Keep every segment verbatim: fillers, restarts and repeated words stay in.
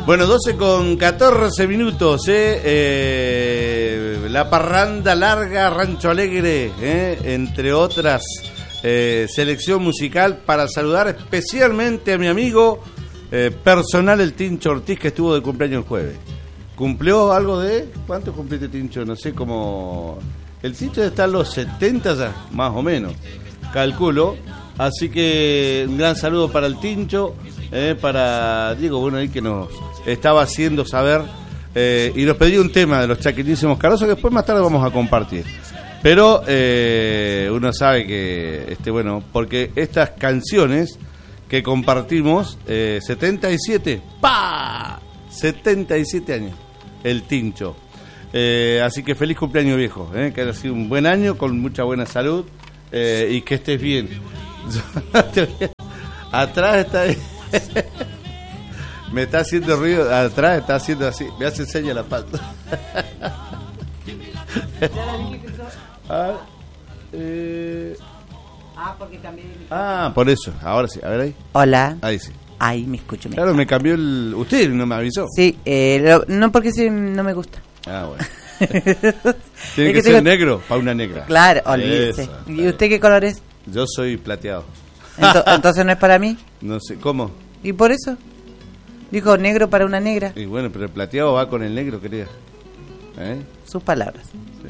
Bueno, doce con catorce minutos, ¿eh? Eh, la parranda larga, Rancho Alegre, ¿eh? Entre otras, eh, selección musical para saludar especialmente a mi amigo eh, personal, el Tincho Ortiz, que estuvo de cumpleaños el jueves. ¿Cumplió algo de...? ¿Cuánto cumpliste, Tincho? No sé, como... El Tincho está en los setenta ya, más o menos, calculo. Así que un gran saludo para el Tincho, eh, para Diego, bueno, ahí que nos estaba haciendo saber, eh, y nos pedía un tema de los Chaquetísimos Cardoso, que después más tarde vamos a compartir. Pero eh, uno sabe que, este bueno, porque estas canciones que compartimos, eh, setenta y siete, ¡pa! setenta y siete años, el Tincho. Eh, así que feliz cumpleaños, viejo, eh, que haya sido un buen año, con mucha buena salud, eh, y que estés bien. Atrás está... Me está haciendo ruido, atrás está haciendo así, me hace seña la pata. ah, eh... ah, porque cambié de ah, por eso, ahora sí, a ver ahí. Hola. Ahí sí. Ahí me escucho. Me claro, está. Me cambió el... Usted no me avisó. Sí, eh, lo... no porque sí, no me gusta. Ah, bueno. Tiene que, que ser tengo... negro para una negra. Claro, olvídese. ¿Y usted qué color es? Yo soy plateado. Ento- Entonces no es para mí. No sé, ¿cómo? ¿Y por eso? Dijo negro para una negra. Y bueno, pero el plateado va con el negro, querida. ¿Eh? Sus palabras.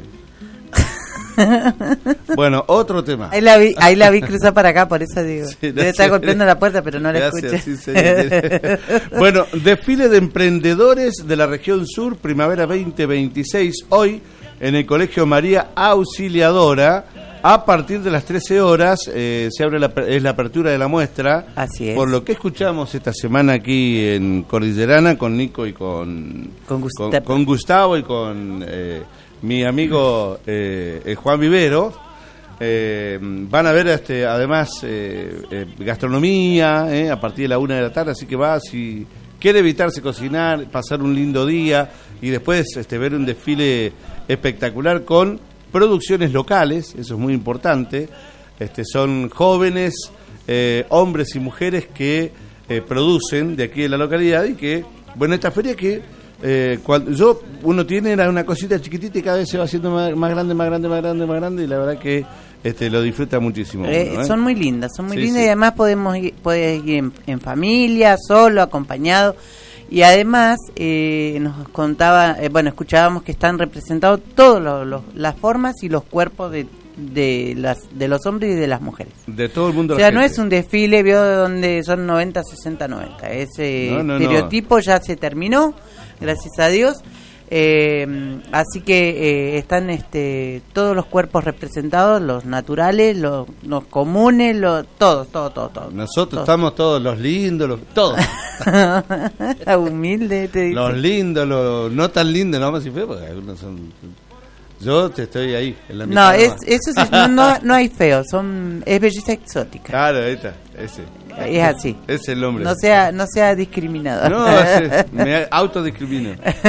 Sí. Bueno, otro tema. Ahí la vi, ahí la vi cruzar para acá, por eso digo. Sí, Debe estar golpeando la puerta, pero no la gracias, escuché. Sí, bueno, desfile de emprendedores de la región sur, primavera veinte veintiséis, hoy en el Colegio María Auxiliadora. A partir de las trece horas eh, se abre la, es la apertura de la muestra. Así es. Por lo que escuchamos esta semana aquí en Cordillerana con Nico y con con, Gustavo, con, con Gustavo y con eh, mi amigo eh, Juan Vivero. Eh, van a ver este, además eh, eh, gastronomía eh, a partir de la una de la tarde, así que va, si quiere evitarse cocinar, pasar un lindo día y después este, ver un desfile espectacular con producciones locales, eso es muy importante. Este, son jóvenes, eh, hombres y mujeres que eh, producen de aquí de la localidad y que, bueno, esta feria que eh, cuando yo uno tiene era una cosita chiquitita y cada vez se va haciendo más, más grande, más grande, más grande, más grande y la verdad que este, lo disfruta muchísimo. Eh, uno, ¿eh? Son muy lindas, son muy sí, lindas sí. Y además podemos ir, puedes ir en, en familia, solo, acompañado. Y además eh, nos contaba, eh, bueno, escuchábamos que están representados todas las formas y los cuerpos de, de las de los hombres y de las mujeres. De todo el mundo. O sea, no es un desfile, vio, donde son noventa, sesenta, noventa. Ese no, no, estereotipo no. ya se terminó, gracias a Dios. Eh, así que eh, están este, todos los cuerpos representados, los naturales, los, los comunes, los, todos, todos, todos, todos. Nosotros todos. Estamos todos, los lindos, los, todos. Humilde, te dice. Los lindos, los no tan lindos, no más y feos, porque algunos son... Yo te estoy ahí, en la mitad. No, es, eso sí, no, no, no hay feo, son, es belleza exótica. Claro, ahí está, ese. Es así. Es el nombre. No sea, no sea discriminado. No, ese, me autodiscrimino.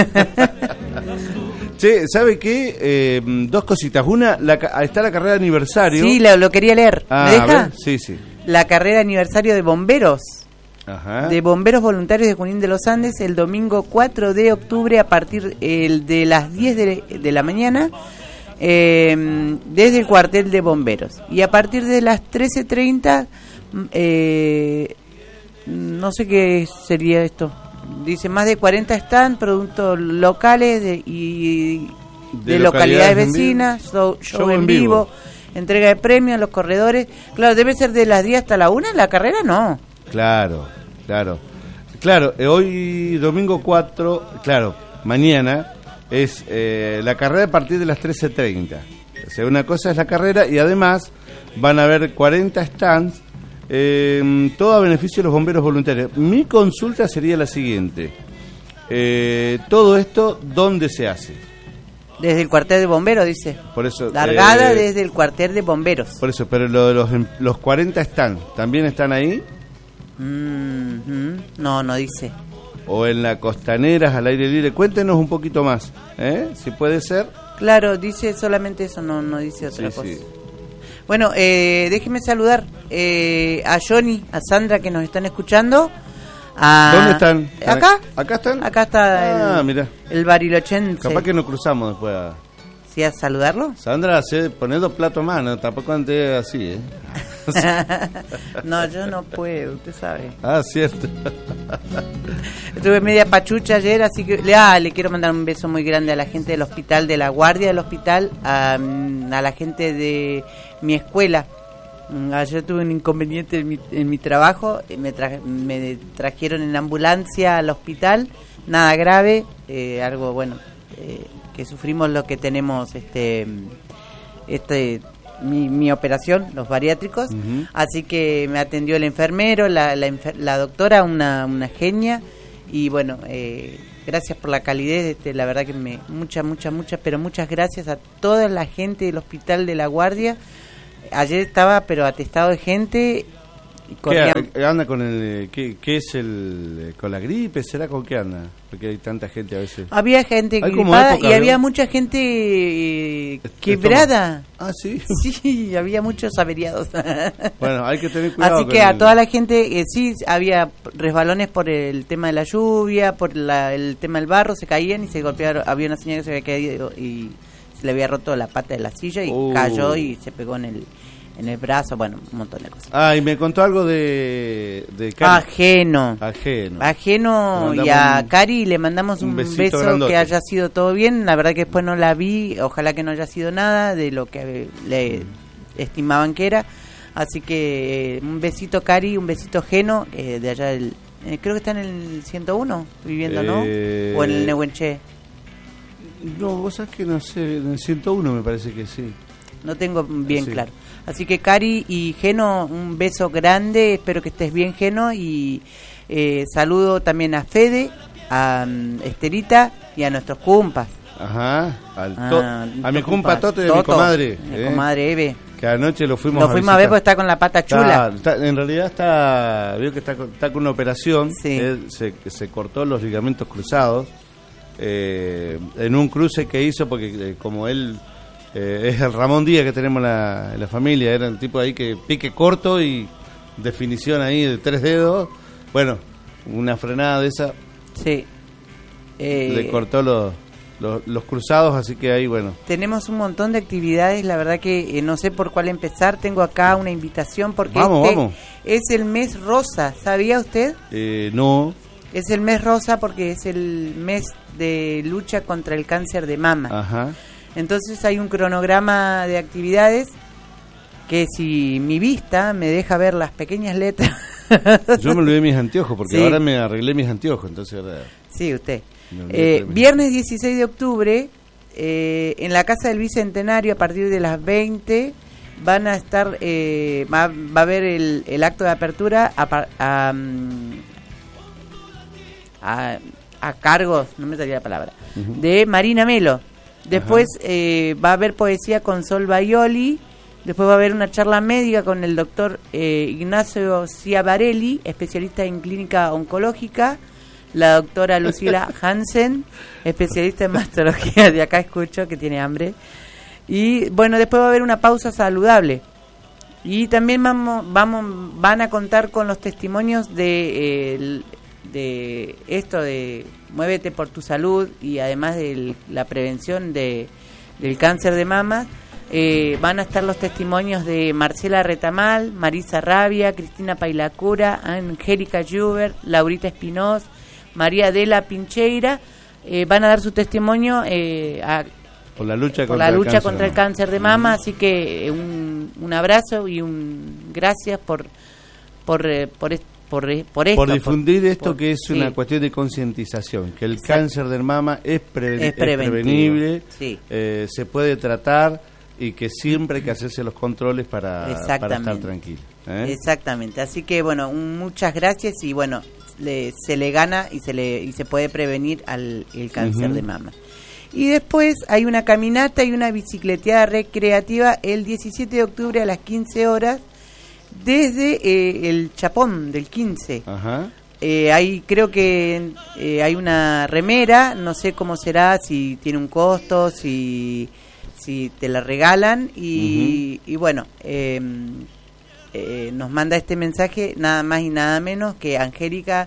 Che, ¿sabe qué? Eh, dos cositas. Una, la, está la carrera de aniversario. Sí, lo, lo quería leer. Ah, ¿Me deja? a ver, sí, sí. La carrera de aniversario de bomberos. Ajá. De bomberos voluntarios de Junín de los Andes, el domingo cuatro de octubre a partir el de las diez de, de la mañana, eh, desde el cuartel de bomberos. Y a partir de las trece treinta, eh, no sé qué sería esto. Dice, más de cuarenta están, productos locales de, y de, de localidades, localidades vecinas, show, show, show en vivo, vivo, entrega de premios a los corredores. Claro, debe ser de las diez hasta la una, la carrera no. Claro, claro. Claro, eh, hoy domingo cuatro, claro, mañana es eh, la carrera a partir de las trece treinta. O sea, una cosa es la carrera y además van a haber cuarenta stands, eh, todo a beneficio de los bomberos voluntarios. Mi consulta sería la siguiente. Eh, todo esto, ¿dónde se hace? Desde el cuartel de bomberos, dice. Por eso. Largada eh, desde el cuartel de bomberos. Por eso, pero lo de los, los cuarenta stands, ¿también están ahí? Mm-hmm. No, no dice. O en la Costaneras, al aire libre. Cuéntenos un poquito más, ¿eh? Si puede ser. Claro, dice solamente eso, no, no dice otra sí, cosa. Sí. Bueno, eh, déjeme saludar eh, a Johnny, a Sandra que nos están escuchando, A, ¿Dónde están? ¿Acá? ¿Acá están? Acá está ah, el, mira. el barilochense. Capaz que nos cruzamos después. A... ¿Sí a saludarlo? Sandra, se pone dos platos más, ¿no? Tampoco antes así, ¿eh? No, yo no puedo, usted sabe. Ah, cierto. Estuve media pachucha ayer, así que ah, le quiero mandar un beso muy grande a la gente del hospital, de la guardia del hospital, a, a la gente de mi escuela. Ayer tuve un inconveniente en mi, en mi trabajo, me, tra me trajeron en ambulancia al hospital, nada grave, eh, algo bueno, eh, que sufrimos lo que tenemos, este, este, mi, mi operación, los bariátricos, uh-huh. Así que me atendió el enfermero, la, la, enfer la doctora, una, una genia, y bueno, eh, gracias por la calidez, este, la verdad que me, muchas, muchas, muchas, pero muchas gracias a toda la gente del hospital de la guardia. Ayer estaba, pero atestado de gente. ¿Qué anda con el qué, qué es el con la gripe? ¿Será con qué anda? Porque hay tanta gente a veces. Había gente gripada época, y ¿no? Había mucha gente eh, quebrada. Ah, sí. Sí, había muchos averiados. Bueno, hay que tener cuidado. Así que a el... toda la gente, eh, sí, había resbalones por el tema de la lluvia, por la, el tema del barro, se caían y se golpearon. Había una señora que se había caído y se le había roto la pata de la silla y uh. cayó y se pegó en el en el brazo, bueno, un montón de cosas. Ah, y me contó algo de, de Cari. Ajeno. Ajeno. Ajeno, y a un, Cari le mandamos un, un beso grandote. Que haya sido todo bien. La verdad que después no la vi, ojalá que no haya sido nada de lo que le estimaban que era. Así que un besito Cari, un besito Geno, eh, de allá del, eh, creo que está en el ciento uno viviendo, eh, ¿no? O en el Nehuenche. No, vos sabés que no sé, en el ciento uno me parece que sí. No tengo bien sí. claro. Así que Cari y Geno, un beso grande, espero que estés bien, Geno, y eh, saludo también a Fede, a um, Estelita y a nuestros cumpas. Ajá, al ah, to a mi cumpa Toto y a mi comadre. Mi eh, comadre Eve. Que anoche lo fuimos lo a fuimos a ver porque está con la pata chula. Está, está, en realidad está, veo que está, está con una operación, sí. Él se, se cortó los ligamentos cruzados eh, en un cruce que hizo porque eh, como él... Eh, es el Ramón Díaz que tenemos la, en la familia, era el tipo ahí que pique corto y definición ahí de tres dedos. Bueno, una frenada de esa. Sí. Eh, le cortó los, los, los cruzados, así que ahí, bueno. Tenemos un montón de actividades, la verdad que eh, no sé por cuál empezar. Tengo acá una invitación porque vamos, este vamos. Es el mes rosa, ¿sabía usted? Eh, no. Es el mes rosa porque es el mes de lucha contra el cáncer de mama. Ajá. Entonces hay un cronograma de actividades que si mi vista me deja ver las pequeñas letras... Yo me olvidé mis anteojos porque sí. Ahora me arreglé mis anteojos, entonces ahora... Sí, usted. Eh, viernes dieciséis de octubre, eh, en la Casa del Bicentenario, a partir de las veinte, van a estar... Eh, va, va a haber el, el acto de apertura a, a, a, a cargos, no me salía la palabra, uh-huh. de Marina Melo. Después eh, va a haber poesía con Sol Baioli. Después va a haber una charla médica con el doctor eh, Ignacio Ciavarelli, especialista en clínica oncológica. La doctora Lucila Hansen, especialista en mastología. De acá escucho que tiene hambre. Y bueno, después va a haber una pausa saludable. Y también vamos, vamos van a contar con los testimonios de, eh, de esto de... Muévete por tu salud y además de la prevención de, del cáncer de mama, eh, van a estar los testimonios de Marcela Retamal, Marisa Rabia, Cristina Pailacura, Angélica Juber, Laurita Espinoz, María Adela Pincheira, eh, van a dar su testimonio eh, a, por la lucha, por contra, la lucha el contra el cáncer de mama, así que un, un abrazo y un gracias por, por, eh, por esto. Por, por, esto, por difundir por, esto por, que es sí. una cuestión de concientización, que el Exacto. cáncer del mama es, pre es, es prevenible, sí. eh, se puede tratar y que siempre hay que hacerse los controles para, para estar tranquilo. ¿eh? Exactamente, así que bueno, un, muchas gracias y bueno, le, se le gana y se le y se puede prevenir al el cáncer uh-huh. de mama. Y después hay una caminata y una bicicleteada recreativa el diecisiete de octubre a las quince horas desde eh, el Chapón del quince. Ajá. Eh, hay, creo que eh, hay una remera, no sé cómo será, si tiene un costo, si, si te la regalan. Y, uh-huh. y bueno, eh, eh, nos manda este mensaje nada más y nada menos que Angélica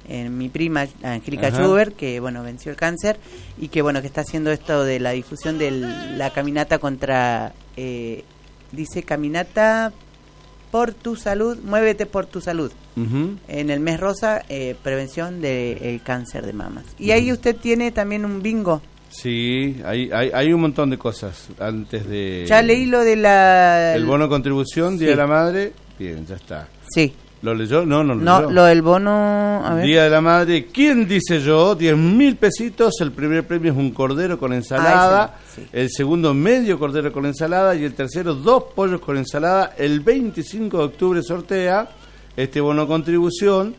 en mi prima Angélica Schubert, que bueno, venció el cáncer y que bueno, que está haciendo esto de la difusión de la caminata contra, eh, dice caminata por tu salud, muévete por tu salud. Uh-huh. En el mes rosa, eh, prevención del cáncer de mamas. Y uh-huh. ahí usted tiene también un bingo. Sí, hay, hay, hay un montón de cosas antes de... Ya leí lo de la... El bono contribución, Día sí. de la Madre, bien, ya está. Sí. ¿Lo leyó? No, no lo no, leyó. Lo del bono... A ver. Día de la Madre, ¿quién dice yo? diez mil pesitos, el primer premio es un cordero con ensalada, ah, sí, sí. el segundo medio cordero con ensalada y el tercero dos pollos con ensalada. El veinticinco de octubre sortea este bono contribución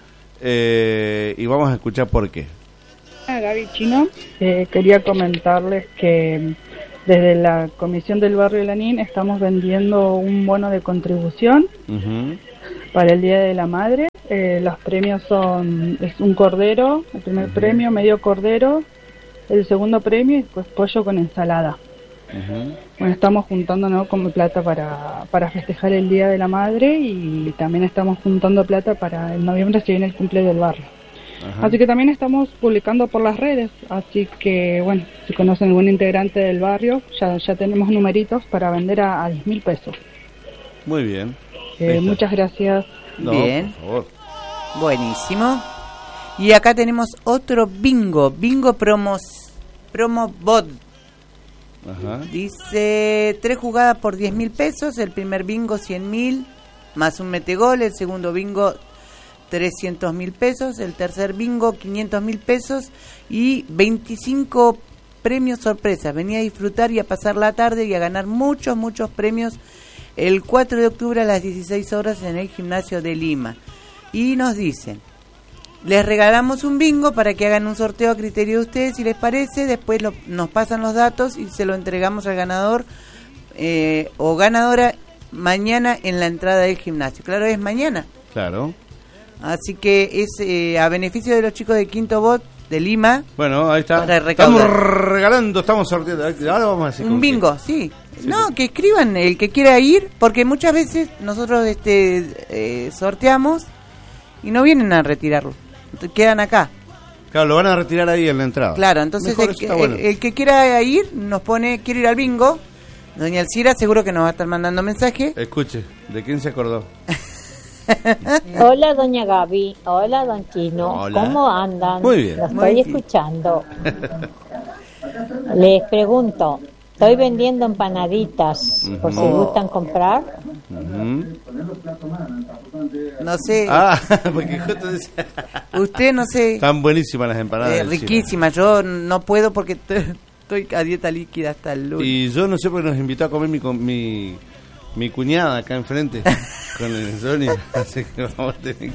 eh, y vamos a escuchar por qué. Gaby Chino, eh, quería comentarles que desde la Comisión del Barrio Lanín estamos vendiendo un bono de contribución uh-huh. para el Día de la Madre. Eh, los premios son, es un cordero, el primer uh-huh. premio, medio cordero, el segundo premio y después pollo con ensalada. Uh-huh. Bueno, estamos juntando ¿no? como plata para, para festejar el Día de la Madre y también estamos juntando plata para en noviembre se viene el cumple del barrio. Ajá. Así que también estamos publicando por las redes, así que bueno, si conocen algún integrante del barrio, ya ya tenemos numeritos para vender a, a diez mil pesos. Muy bien. Eh, muchas gracias. No, bien. Por favor. Buenísimo. Y acá tenemos otro bingo, bingo promos, promo bot. Ajá. Dice tres jugadas por diez mil pesos, el primer bingo cien mil, más un metegol, el segundo bingo trescientos mil pesos, el tercer bingo quinientos mil pesos y veinticinco premios sorpresas. Venía a disfrutar y a pasar la tarde y a ganar muchos, muchos premios el cuatro de octubre a las dieciséis horas en el gimnasio de Lima. Y nos dicen, les regalamos un bingo para que hagan un sorteo a criterio de ustedes, si les parece, después lo, nos pasan los datos y se lo entregamos al ganador eh, o ganadora mañana en la entrada del gimnasio. Claro, es mañana. Claro. Así que es eh, a beneficio de los chicos de Quinto Bot de Lima. Bueno, ahí está. Estamos regalando, estamos sorteando. Ahora vamos a decir un bingo, sí. sí. No, sí. Que escriban el que quiera ir, porque muchas veces nosotros este eh, sorteamos y no vienen a retirarlo. Quedan acá. Claro, lo van a retirar ahí en la entrada. Claro, entonces el, el, bueno. el que quiera ir nos pone, quiero ir al bingo. Doña Elcira seguro que nos va a estar mandando mensaje. Escuche, ¿de quién se acordó? Hola doña Gaby, hola don Chino, hola. ¿Cómo andan? Muy bien. Los Muy estoy bien. escuchando. Les pregunto, estoy vendiendo empanaditas, uh-huh. por si gustan comprar. Uh-huh. No sé. Ah, porque justo dice... Usted no sé. Están buenísimas las empanadas. Eh, riquísimas, yo no puedo porque t- estoy a dieta líquida hasta el lunes. Y yo no sé por qué nos invitó a comer mi... mi... mi cuñada acá enfrente con el Sony, así que vamos a tener que ir.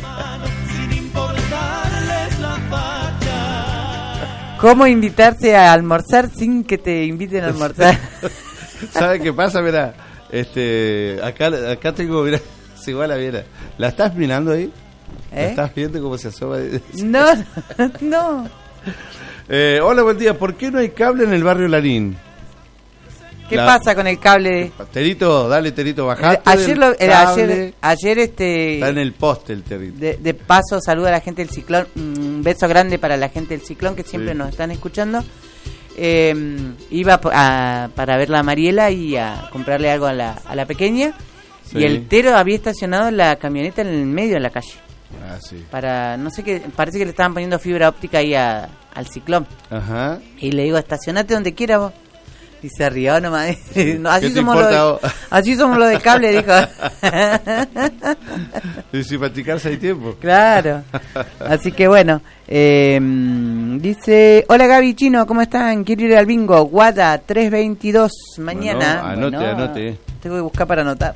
¿Cómo invitarse a almorzar sin que te inviten a almorzar? ¿Sabe qué pasa? Mira, este, acá, acá tengo, mira, es igual a Viera. ¿La estás mirando ahí? ¿Eh? ¿La estás viendo cómo se asoma? No, no. Eh, hola, buen día. ¿Por qué no hay cable en el barrio Lanín? ¿Qué La... pasa con el cable? Terito, dale Terito, bajate. Ayer, lo, el, ayer, ayer este está en el poste el Terito. De, de paso saluda a la gente del Ciclón, un beso grande para la gente del Ciclón que siempre sí. nos están escuchando. Eh, iba a, para ver a Mariela y a comprarle algo a la, a la pequeña sí. y el Tero había estacionado la camioneta en el medio de la calle. Ah, sí. Para, no sé qué, parece que le estaban poniendo fibra óptica ahí a, al Ciclón. Ajá. Y le digo, estacionate donde quiera vos. Y se rió nomás. No, así, somos los de, así somos los de cable, dijo. Y si practicarse hay tiempo. Claro. Así que bueno. Eh, dice, hola Gaby Chino, ¿cómo están? Quiero ir al bingo. Guada, tres veintidós mañana. Bueno, anote, bueno, anote. Tengo que buscar para anotar.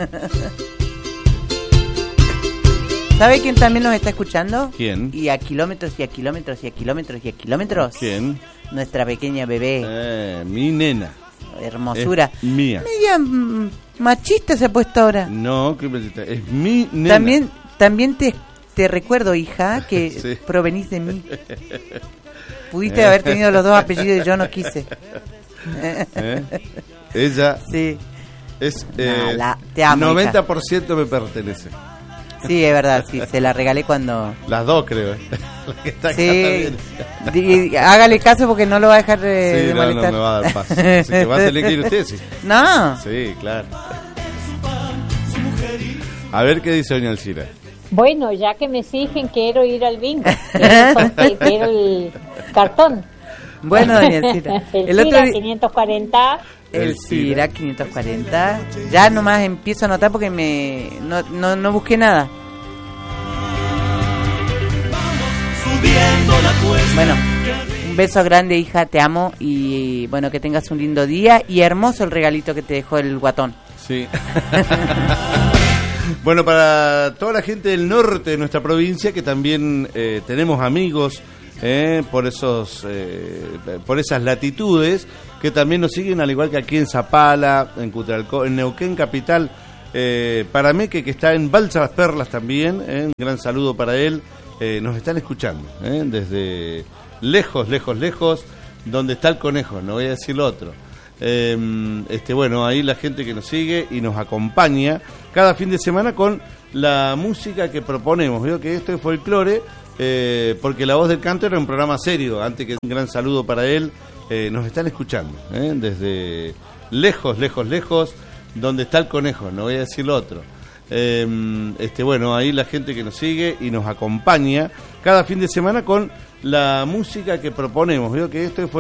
¿Sabe quién también nos está escuchando? ¿Quién? Y a kilómetros y a kilómetros y a kilómetros y a kilómetros. ¿Quién? Nuestra pequeña bebé. Eh, mi nena. Hermosura. Es mía. Media mm, machista se ha puesto ahora. No, qué machista. Es mi nena. También, también te, te recuerdo, hija, que sí. provenís de mí. Pudiste haber tenido los dos apellidos y yo no quise. ¿Eh? Ella sí. es eh, no, la, te amo, noventa por ciento hija. Me pertenece. Sí, es verdad, sí, se la regalé cuando... Las dos, creo. ¿eh? La que está acá sí, también. Di, hágale caso porque no lo va a dejar de, sí, de no, molestar. no me va a dar paso. Así que va a tener que ir usted, sí. No. Sí, claro. A ver qué dice doña Alcira. Bueno, ya que me exigen, quiero ir al bingo. Quiero, quiero el cartón. Bueno, doña Alcira. El, el otro otro di- quinientos cuarenta. El Cira quinientos cuarenta. Ya nomás empiezo a anotar porque me no, no, no busqué nada. Bueno, un beso grande, hija, te amo. Y bueno, que tengas un lindo día. Y hermoso el regalito que te dejó el guatón. Sí. Bueno, para toda la gente del norte de nuestra provincia, que también eh, tenemos amigos eh, por esos eh, por esas latitudes, que también nos siguen, al igual que aquí en Zapala, en Cutralcó, en Neuquén Capital, eh, Parameque, que está en Balsa Las Perlas también, eh, un gran saludo para él, eh, nos están escuchando, eh, desde lejos, lejos, lejos, donde está el conejo, no voy a decir lo otro. Eh, este bueno, ahí la gente que nos sigue y nos acompaña cada fin de semana con la música que proponemos. Veo que esto es folclore, eh, porque La Voz del Canto era un programa serio. Antes que un gran saludo para él, eh, nos están escuchando, eh, desde lejos, lejos, lejos, donde está el conejo, no voy a decir lo otro. Eh, este bueno, ahí la gente que nos sigue y nos acompaña cada fin de semana con la música que proponemos. Veo que esto es